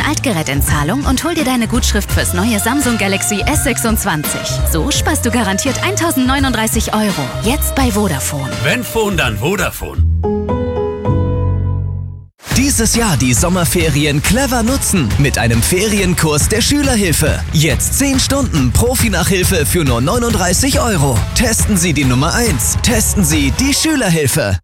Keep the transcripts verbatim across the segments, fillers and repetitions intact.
Altgerät in Zahlung und hol dir deine Gutschrift fürs neue Samsung Galaxy S sechsundzwanzig. So sparst du garantiert eintausendneununddreißig Euro. Jetzt bei Vodafone. Wenn Phone, dann Vodafone. Dieses Jahr die Sommerferien clever nutzen mit einem Ferienkurs der Schülerhilfe. Jetzt zehn Stunden Profi-Nachhilfe für nur neununddreißig Euro. Testen Sie die Nummer eins. Testen Sie die Schülerhilfe.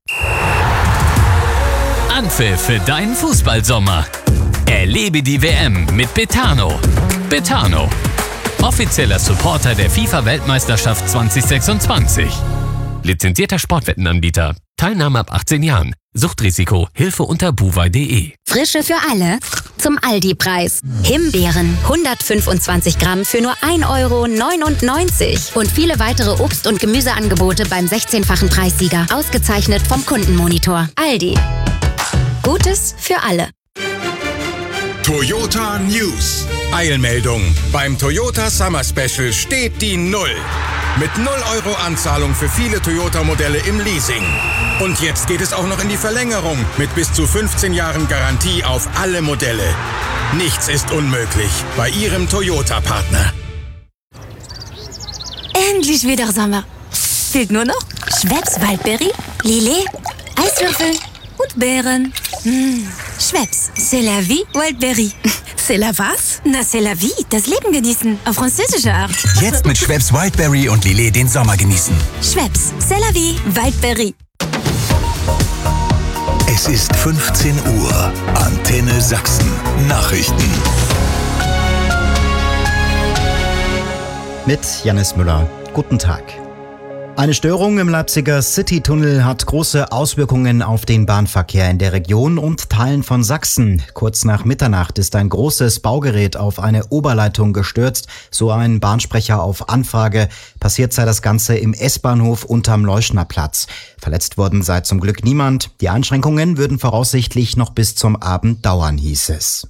Anpfiff für deinen Fußballsommer. Erlebe die W M mit Betano. Betano, offizieller Supporter der FIFA-Weltmeisterschaft zwanzig sechsundzwanzig. Lizenzierter Sportwettenanbieter. Teilnahme ab achtzehn Jahren. Suchtrisiko. Hilfe unter buwei punkt de. Frische für alle zum Aldi-Preis. Himbeeren hundertfünfundzwanzig Gramm für nur ein Euro neunundneunzig. Und viele weitere Obst- und Gemüseangebote beim sechzehnfachen Preissieger. Ausgezeichnet vom Kundenmonitor. Aldi. Gutes für alle. Toyota News. Eilmeldung. Beim Toyota Summer Special steht die Null. Mit null Euro Anzahlung für viele Toyota-Modelle im Leasing. Und jetzt geht es auch noch in die Verlängerung mit bis zu fünfzehn Jahren Garantie auf alle Modelle. Nichts ist unmöglich bei Ihrem Toyota-Partner. Endlich wieder Sommer. Fehlt nur noch Schweppes Waldberry, Lillet, Eiswürfel und Beeren. Mmh. Schweppes, c'est la vie, Waldberry. C'est la was? Na, c'est la vie, das Leben genießen, auf französische Art. Jetzt mit Schweppes Wildberry und Lillet den Sommer genießen. Schweppes, c'est la vie, Waldberry. Es ist fünfzehn Uhr. Antenne Sachsen. Nachrichten. Mit Jannis Müller. Guten Tag. Eine Störung im Leipziger Citytunnel hat große Auswirkungen auf den Bahnverkehr in der Region und Teilen von Sachsen. Kurz nach Mitternacht ist ein großes Baugerät auf eine Oberleitung gestürzt, so ein Bahnsprecher auf Anfrage. Passiert sei das Ganze im S-Bahnhof unterm Leuschnerplatz. Verletzt worden sei zum Glück niemand. Die Einschränkungen würden voraussichtlich noch bis zum Abend dauern, hieß es.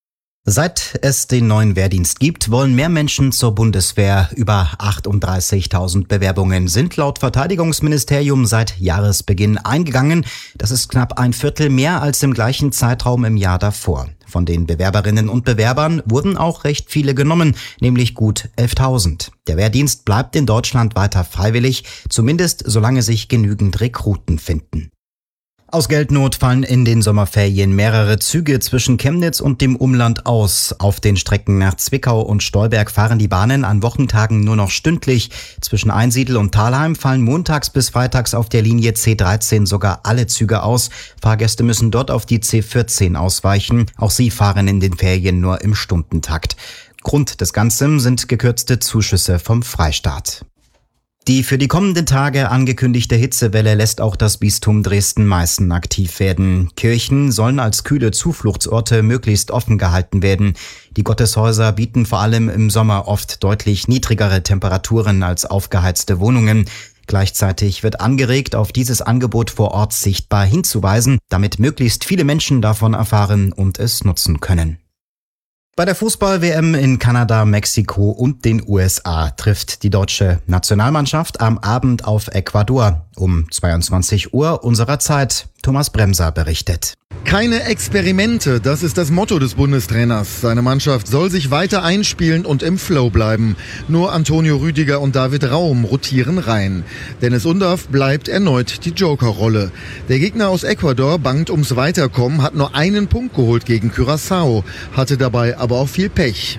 Seit es den neuen Wehrdienst gibt, wollen mehr Menschen zur Bundeswehr. Über achtunddreißigtausend Bewerbungen sind laut Verteidigungsministerium seit Jahresbeginn eingegangen. Das ist knapp ein Viertel mehr als im gleichen Zeitraum im Jahr davor. Von den Bewerberinnen und Bewerbern wurden auch recht viele genommen, nämlich gut elftausend. Der Wehrdienst bleibt in Deutschland weiter freiwillig, zumindest solange sich genügend Rekruten finden. Aus Geldnot fallen in den Sommerferien mehrere Züge zwischen Chemnitz und dem Umland aus. Auf den Strecken nach Zwickau und Stolberg fahren die Bahnen an Wochentagen nur noch stündlich. Zwischen Einsiedl und Thalheim fallen montags bis freitags auf der Linie C dreizehn sogar alle Züge aus. Fahrgäste müssen dort auf die C vierzehn ausweichen. Auch sie fahren in den Ferien nur im Stundentakt. Grund des Ganzen sind gekürzte Zuschüsse vom Freistaat. Die für die kommenden Tage angekündigte Hitzewelle lässt auch das Bistum Dresden-Meißen aktiv werden. Kirchen sollen als kühle Zufluchtsorte möglichst offen gehalten werden. Die Gotteshäuser bieten vor allem im Sommer oft deutlich niedrigere Temperaturen als aufgeheizte Wohnungen. Gleichzeitig wird angeregt, auf dieses Angebot vor Ort sichtbar hinzuweisen, damit möglichst viele Menschen davon erfahren und es nutzen können. Bei der Fußball-W M in Kanada, Mexiko und den U S A trifft die deutsche Nationalmannschaft am Abend auf Ecuador um zweiundzwanzig Uhr unserer Zeit. Thomas Bremser berichtet. Keine Experimente, das ist das Motto des Bundestrainers. Seine Mannschaft soll sich weiter einspielen und im Flow bleiben. Nur Antonio Rüdiger und David Raum rotieren rein. Dennis Undaff bleibt erneut die Joker-Rolle. Der Gegner aus Ecuador bangt ums Weiterkommen, hat nur einen Punkt geholt gegen Curaçao, hatte dabei aber auch viel Pech.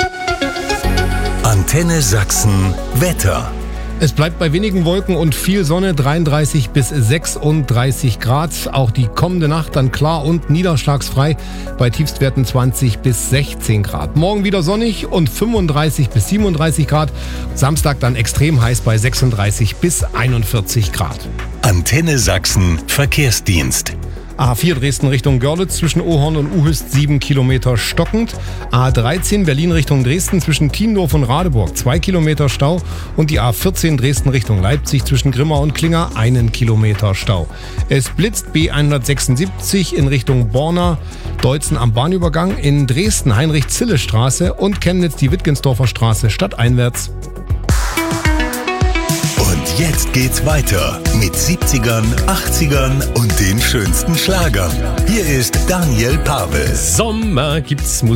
Antenne Sachsen Wetter. Es bleibt bei wenigen Wolken und viel Sonne, dreiunddreißig bis sechsunddreißig Grad. Auch die kommende Nacht dann klar und niederschlagsfrei bei Tiefstwerten zwanzig bis sechzehn Grad. Morgen wieder sonnig und fünfunddreißig bis siebenunddreißig Grad. Samstag dann extrem heiß bei sechsunddreißig bis einundvierzig Grad. Antenne Sachsen Verkehrsdienst. A vier Dresden Richtung Görlitz zwischen Ohorn und Uhüst sieben Kilometer stockend. A dreizehn Berlin Richtung Dresden zwischen Tiendorf und Radeburg zwei Kilometer Stau. Und die A vierzehn Dresden Richtung Leipzig zwischen Grimma und Klinger einen Kilometer Stau. Es blitzt B hundertsechsundsiebzig in Richtung Borna, Deutzen am Bahnübergang, in Dresden Heinrich-Zille-Straße und Chemnitz die Wittgensdorfer Straße stadteinwärts. Und jetzt geht's weiter mit siebzigern, achtzigern und den schönsten Schlagern. Hier ist Daniel Pavel. Sommer gibt's Musik.